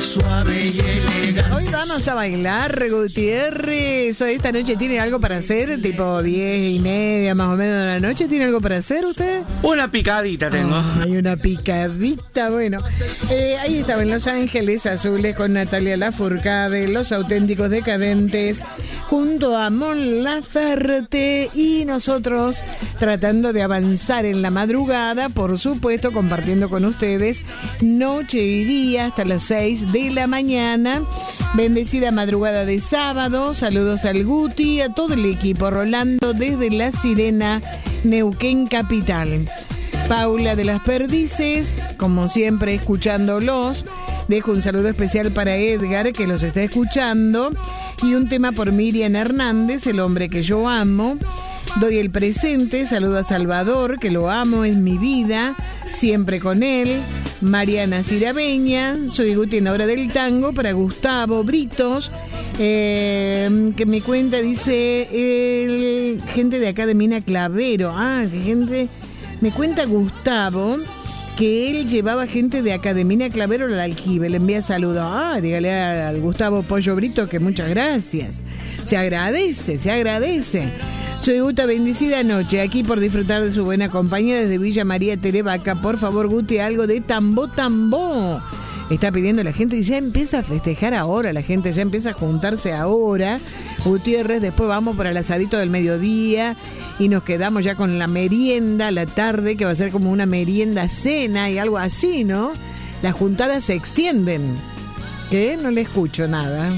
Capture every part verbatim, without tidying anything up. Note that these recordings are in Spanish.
suave y elegante. Hoy vamos a bailar, Gutiérrez. Hoy esta noche tiene algo para hacer, tipo diez y media más o menos de la noche. ¿Tiene algo para hacer usted? Una picadita tengo. Oh, hay una picadita, bueno. Eh, ahí estaba en Los Ángeles Azules con Natalia Lafourcade, Los Auténticos Decadentes, junto a Mon Laferte, y nosotros tratando de avanzar en la madrugada, por supuesto, compartiendo con ustedes noche y día hasta las seis de la mañana. Bendecida madrugada de sábado. Saludos al Guti, a todo el equipo. Rolando desde La Sirena, Neuquén Capital. Paula de las Perdices, como siempre, escuchándolos. Dejo un saludo especial para Edgar, que los está escuchando. Y un tema por Miriam Hernández, El hombre que yo amo. Doy el presente. Saludo a Salvador, que lo amo, es mi vida, siempre con él. Mariana Cirabeña, soy Guti en la hora del tango, para Gustavo Britos, eh, que me cuenta, dice, el, gente de acá de Mina Clavero. Ah, que gente, me cuenta Gustavo que él llevaba gente de acá de Mina Clavero al aljibe, le envía saludos. Ah, dígale al Gustavo Pollo Brito que muchas gracias. Se agradece, se agradece. Soy Guta, bendecida noche, aquí por disfrutar de su buena compañía desde Villa María Terevaca. Por favor, Guti, algo de Tambó Tambó. Está pidiendo la gente y ya empieza a festejar ahora, la gente ya empieza a juntarse ahora. Gutiérrez, después vamos para el asadito del mediodía y nos quedamos ya con la merienda a la tarde, que va a ser como una merienda cena y algo así, ¿no? Las juntadas se extienden. ¿Qué? No le escucho nada.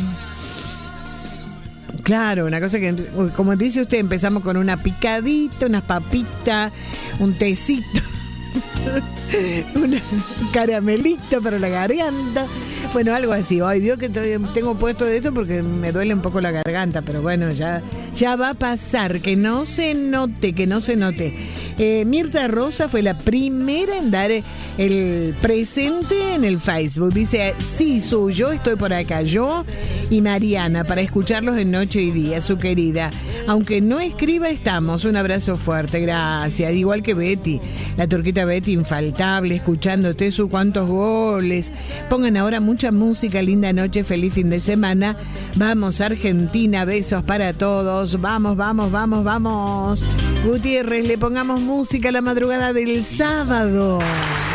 Claro, una cosa que, como dice usted, empezamos con una picadita, unas papitas, un tecito, un caramelito para la garganta. Bueno, algo así. Hoy vio que tengo puesto de esto porque me duele un poco la garganta, pero bueno, ya, ya va a pasar, que no se note, que no se note. Eh, Mirta Rosa fue la primera en dar el presente en el Facebook. Dice, sí, soy yo, estoy por acá, yo y Mariana, para escucharlos en noche y día, su querida. Aunque no escriba, estamos. Un abrazo fuerte, gracias. Igual que Betty, la turquita Betty, infaltable, escuchándote su cuantos goles. Pongan ahora mucha música, linda noche, feliz fin de semana. Vamos, Argentina, besos para todos. Vamos, vamos, vamos, vamos. Gutiérrez, le pongamos música a la madrugada del sábado.